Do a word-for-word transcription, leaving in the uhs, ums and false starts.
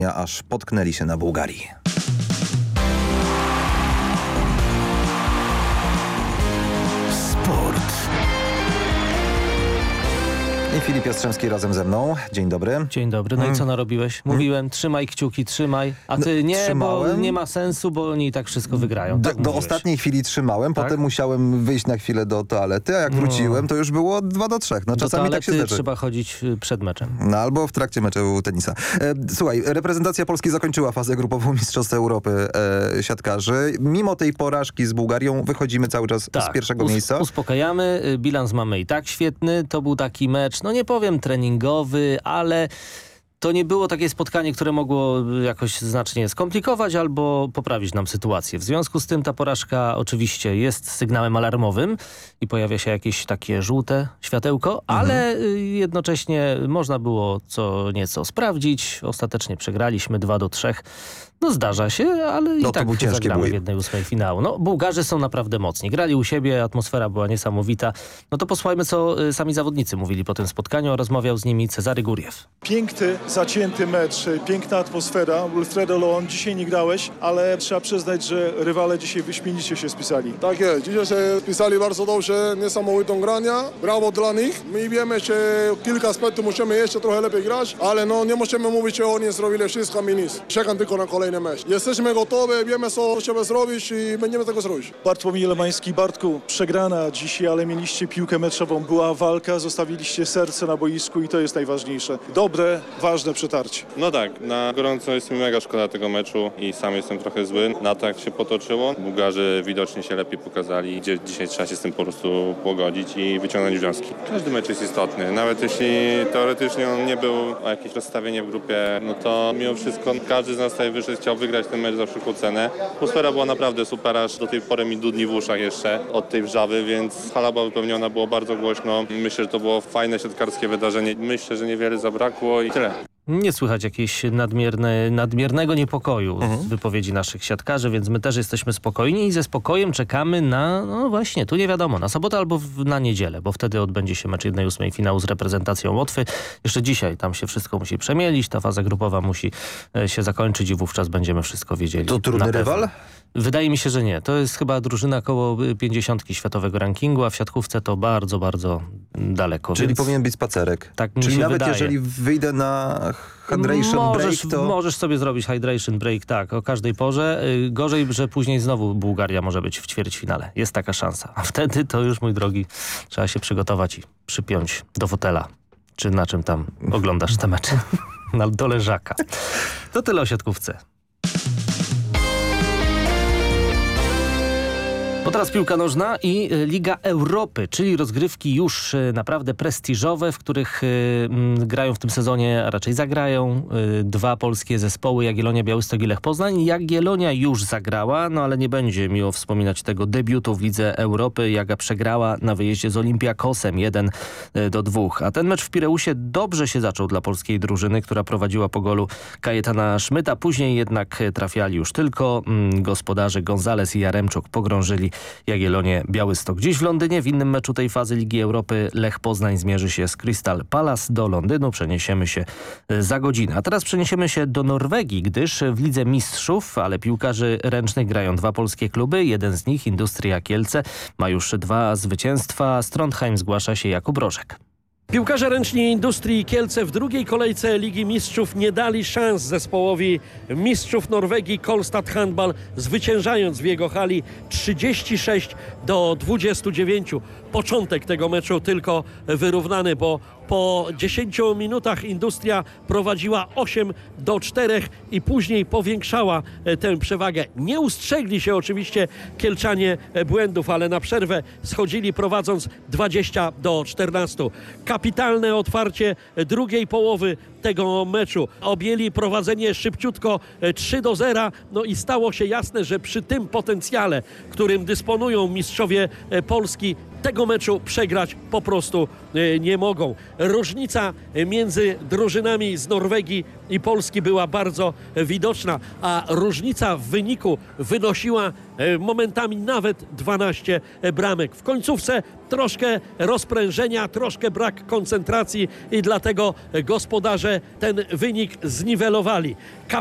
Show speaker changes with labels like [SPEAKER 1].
[SPEAKER 1] aż potknęli się na Bułgarii. I Filip Jastrzębski razem ze mną. Dzień dobry.
[SPEAKER 2] Dzień dobry. No i co narobiłeś? Mówiłem, trzymaj kciuki, trzymaj. A ty nie,
[SPEAKER 1] Trzymałem.
[SPEAKER 2] bo nie ma sensu, bo oni i tak wszystko wygrają.
[SPEAKER 1] Do,
[SPEAKER 2] Tak
[SPEAKER 1] do
[SPEAKER 2] mówiłeś.
[SPEAKER 1] ostatniej chwili trzymałem,
[SPEAKER 2] Tak?
[SPEAKER 1] potem musiałem wyjść na chwilę do toalety, a jak wróciłem, to już było dwa do trzech. No
[SPEAKER 2] Do
[SPEAKER 1] czasami tak się
[SPEAKER 2] toalety
[SPEAKER 1] zdarzy.
[SPEAKER 2] trzeba chodzić y, przed meczem.
[SPEAKER 1] No albo w trakcie meczu tenisa. E, słuchaj, reprezentacja Polski zakończyła fazę grupową Mistrzostw Europy e, siatkarzy. Mimo tej porażki z Bułgarią wychodzimy cały czas z pierwszego
[SPEAKER 2] us-
[SPEAKER 1] miejsca.
[SPEAKER 2] Uspokajamy. Y, Bilans mamy i tak świetny. To był taki mecz, no nie powiem treningowy, ale to nie było takie spotkanie, które mogło jakoś znacznie skomplikować albo poprawić nam sytuację. W związku z tym ta porażka oczywiście jest sygnałem alarmowym i pojawia się jakieś takie żółte światełko, ale y, jednocześnie można było co nieco sprawdzić. Ostatecznie przegraliśmy dwa do trzech. No zdarza się, ale i
[SPEAKER 1] No, to
[SPEAKER 2] tak
[SPEAKER 1] był ciężki
[SPEAKER 2] zagramy
[SPEAKER 1] bój.
[SPEAKER 2] w jednej ósmej finału. No Bułgarzy są naprawdę mocni. Grali u siebie, atmosfera była niesamowita. No to posłuchajmy, co y, sami zawodnicy mówili po tym spotkaniu. Rozmawiał z nimi Cezary Guriew.
[SPEAKER 3] Piękny, zacięty mecz, piękna atmosfera. Wilfredo Leon, dzisiaj nie grałeś, ale trzeba przyznać, że rywale dzisiaj wyśmienicie się spisali.
[SPEAKER 4] Tak jest, dzisiaj się spisali bardzo dobrze, niesamowitą grania. Brawo dla nich. My wiemy, że kilka aspektów musimy jeszcze trochę lepiej grać, ale no nie możemy mówić, że oni zrobili wszystko, a my nic. Czekam tylko na kolejny mecz. Jesteśmy gotowi, wiemy, co trzeba zrobić i będziemy tego zrobić.
[SPEAKER 3] Bartłomiej Lemański, Bartku, przegrana dzisiaj, ale mieliście piłkę meczową, była walka, zostawiliście serce na boisku i to jest najważniejsze. Dobre, ważne przetarcie.
[SPEAKER 5] No tak, na gorąco jest mi mega szkoda tego meczu i sam jestem trochę zły na to, jak się potoczyło. Bułgarzy widocznie się lepiej pokazali, gdzie dzisiaj trzeba się z tym po prostu pogodzić i wyciągnąć wnioski. Każdy mecz jest istotny, nawet jeśli teoretycznie on nie był o jakieś rozstawienie w grupie, no to mimo wszystko każdy z nas tutaj wyszedł, chciał wygrać ten mecz za wszelką cenę. Atmosfera była naprawdę super, aż do tej pory mi dudni w uszach jeszcze od tej wrzawy, więc hala była wypełniona, było bardzo głośno. Myślę, że to było fajne siatkarskie wydarzenie. Myślę, że niewiele zabrakło i tyle.
[SPEAKER 2] Nie słychać jakiegoś nadmierne, nadmiernego niepokoju
[SPEAKER 1] Mhm.
[SPEAKER 2] z wypowiedzi naszych siatkarzy, więc my też jesteśmy spokojni i ze spokojem czekamy na, no właśnie, tu nie wiadomo, na sobotę albo w, na niedzielę, bo wtedy odbędzie się mecz jednej ósmej finału z reprezentacją Łotwy. Jeszcze dzisiaj tam się wszystko musi przemielić, ta faza grupowa musi e, się zakończyć i wówczas będziemy wszystko wiedzieli.
[SPEAKER 1] To trudny
[SPEAKER 2] na pewno.
[SPEAKER 1] rywal?
[SPEAKER 2] Wydaje mi się, że nie. To jest chyba drużyna koło pięćdziesiątki światowego rankingu, a w siatkówce to bardzo, bardzo daleko.
[SPEAKER 1] Czyli
[SPEAKER 2] więc
[SPEAKER 1] powinien być spacerek.
[SPEAKER 2] tak mi
[SPEAKER 1] Czyli
[SPEAKER 2] się
[SPEAKER 1] nawet
[SPEAKER 2] wydaje.
[SPEAKER 1] jeżeli wyjdę na hydration
[SPEAKER 2] możesz,
[SPEAKER 1] break, to...
[SPEAKER 2] Możesz sobie zrobić hydration break, tak, o każdej porze. Yy, gorzej, że później znowu Bułgaria może być w ćwierćfinale. Jest taka szansa. A wtedy to już, mój drogi, trzeba się przygotować i przypiąć do fotela. Czy na czym tam oglądasz te mecze? Na, do leżaka. To tyle o siatkówce. Bo teraz piłka nożna i Liga Europy, czyli rozgrywki już naprawdę prestiżowe, w których y, grają w tym sezonie, a raczej zagrają y, dwa polskie zespoły, Jagiellonia, Białystok i Lech Poznań. Jagiellonia już zagrała, no ale nie będzie miło wspominać tego debiutu w Lidze Europy. Jaga przegrała na wyjeździe z Olympiakosem jeden do dwóch. A ten mecz w Pireusie dobrze się zaczął dla polskiej drużyny, która prowadziła po golu Kajetana Szmyta. Później jednak trafiali już tylko mm, gospodarze Gonzales i Jaremczuk pogrążyli Jagiellonię Białystok. Dziś w Londynie w innym meczu tej fazy Ligi Europy Lech Poznań zmierzy się z Crystal Palace. Do Londynu przeniesiemy się za godzinę. A teraz przeniesiemy się do Norwegii, gdyż w Lidze Mistrzów, ale piłkarzy ręcznych grają dwa polskie kluby. Jeden z nich, Industria Kielce, ma już dwa zwycięstwa. Z Trondheim zgłasza się Jakub Rożek.
[SPEAKER 6] Piłkarze ręczni Industrii Kielce w drugiej kolejce Ligi Mistrzów nie dali szans zespołowi mistrzów Norwegii Kolstad Handball, zwyciężając w jego hali trzydzieści sześć do dwudziestu dziewięciu. Początek tego meczu tylko wyrównany, bo po dziesięciu minutach Industria prowadziła osiem do czterech i później powiększała tę przewagę. Nie ustrzegli się oczywiście Kielczanie błędów, ale na przerwę schodzili prowadząc dwadzieścia do czternastu. Kapitalne otwarcie drugiej połowy tego meczu. Objęli prowadzenie szybciutko trzy do zera. No i stało się jasne, że przy tym potencjale, którym dysponują mistrzowie Polski, tego meczu przegrać po prostu e, nie mogą. Różnica między drużynami z Norwegii i Polski była bardzo widoczna, a różnica w wyniku wynosiła e, momentami nawet dwanaście bramek. W końcówce troszkę rozprężenia, troszkę brak koncentracji i dlatego gospodarze ten wynik zniwelowali.